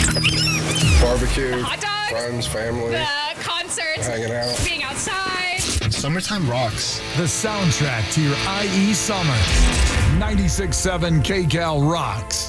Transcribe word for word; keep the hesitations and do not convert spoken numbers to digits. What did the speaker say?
Barbecue. The hot dogs. Friends, family. The concerts. Hanging out. Being outside. Summertime rocks. The soundtrack to your I E summer. ninety-six point seven K Cal rocks.